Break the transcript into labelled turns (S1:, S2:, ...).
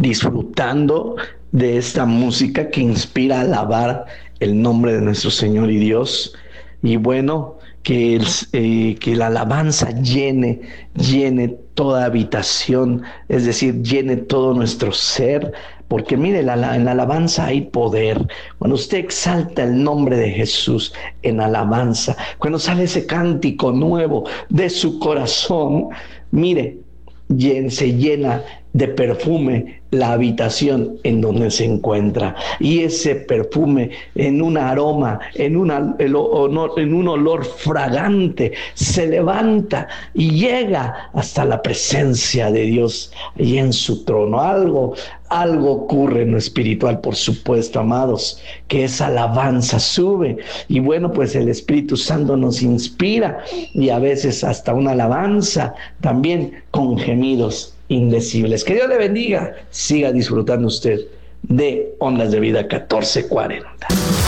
S1: disfrutando de esta música que inspira a alabar el nombre de nuestro Señor y Dios. Y bueno, que la alabanza llene toda habitación, es decir, llene todo nuestro ser, porque mire, en la alabanza hay poder. Cuando usted exalta el nombre de Jesús en alabanza, cuando sale ese cántico nuevo de su corazón, mire, se llena de perfume la habitación en donde se encuentra, y ese perfume en un aroma, en un olor fragante, se levanta y llega hasta la presencia de Dios y en su trono. Algo ocurre en lo espiritual, por supuesto, amados, que esa alabanza sube, y bueno, pues el Espíritu Santo nos inspira, y a veces hasta una alabanza también con gemidos indecibles. Que Dios le bendiga. Siga disfrutando usted de Ondas de Vida 1440.